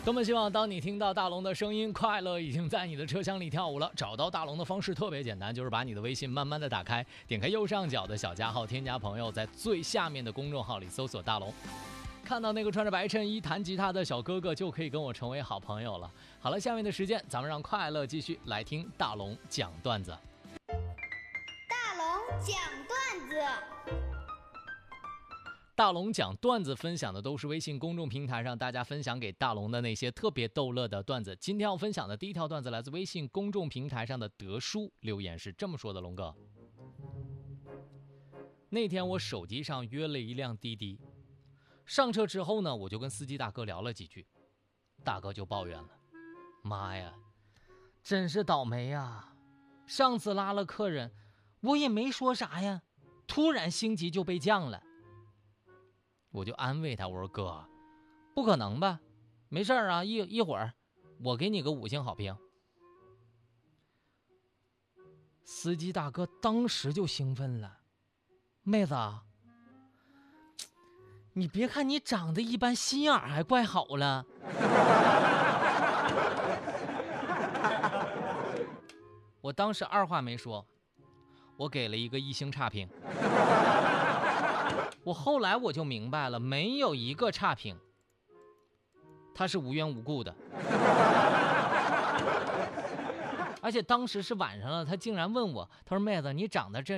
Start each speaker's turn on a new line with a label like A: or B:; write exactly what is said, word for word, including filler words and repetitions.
A: 多么希望当你听到大龙的声音，快乐已经在你的车厢里跳舞了。找到大龙的方式特别简单，就是把你的微信慢慢的打开，点开右上角的小加号，添加朋友，在最下面的公众号里搜索大龙，看到那个穿着白衬衣弹吉他的小哥哥，就可以跟我成为好朋友了。好了，下面的时间咱们让快乐继续来听大龙讲段子。
B: 大龙讲段子。
A: 大龙讲段子分享的都是微信公众平台上大家分享给大龙的那些特别逗乐的段子。今天要分享的第一条段子来自微信公众平台上的德叔，留言是这么说的：龙哥，那天我手机上约了一辆滴滴，上车之后呢，我就跟司机大哥聊了几句，大哥就抱怨了：妈呀，真是倒霉呀！上次拉了客人，我也没说啥呀，突然星级就被降了。我就安慰他，我说哥，不可能吧，没事啊，一一会儿我给你个五星好评。司机大哥当时就兴奋了，妹子，你别看你长得一般，心眼还怪好了。我当时二话没说，我给了一个一星差评。我后来我就明白了，没有一个差评，他是无缘无故的。而且当时是晚上了，他竟然问我，他说妹子，你长得这